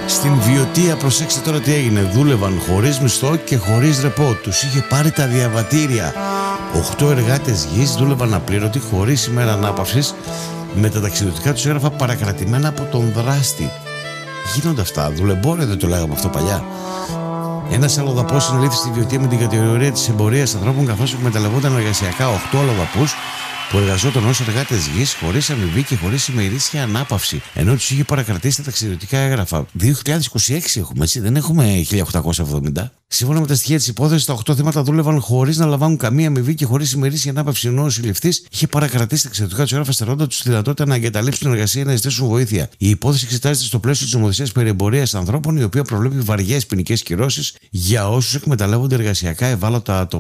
Στην Βιωτία, προσέξτε τώρα τι έγινε. Δούλευαν χωρίς μισθό και χωρίς ρεπό. Τους είχε πάρει τα διαβατήρια. 8 εργάτες γης δούλευαν απλήρωτοι, χωρίς ημέρα ανάπαυσης, με τα ταξιδιωτικά τους έγγραφα παρακρατημένα από τον δράστη. Γίνονται αυτά. Δουλεμπόρια δεν το λέγαμε αυτό παλιά. Ένας αλλοδαπός συνελήφθη στη Βιωτία με την κατηγορία της εμπορίας ανθρώπων, καθώς εκμεταλλευόταν εργασιακά 8 αλλοδαπούς που εργαζόταν ως εργάτες γης χωρίς αμοιβή και χωρίς ημερήσια ανάπαυση, ενώ τους είχε παρακρατήσει τα ταξιδιωτικά έγγραφα. 2026 έχουμε, έτσι, δεν έχουμε 1870. Σύμφωνα με τα στοιχεία της υπόθεσης, τα 8 θύματα δούλευαν χωρίς να λαμβάνουν καμία αμοιβή και χωρίς ημερήσια ανάπαυση, ενώ ο συλληφθής είχε παρακρατήσει τα ταξιδιωτικά του έγγραφα, στερώντας τους τη δυνατότητα να εγκαταλείψουν την εργασία ή να ζητήσουν βοήθεια. Η υπόθεση εξετάζεται στο πλαίσιο της νομοθεσίας περί εμπορίας ανθρώπων, η οποία προβλέπει βαριές ποινικές κυρώσεις για όσους εκμεταλλεύονται εργασιακά ευάλωτα άτομα.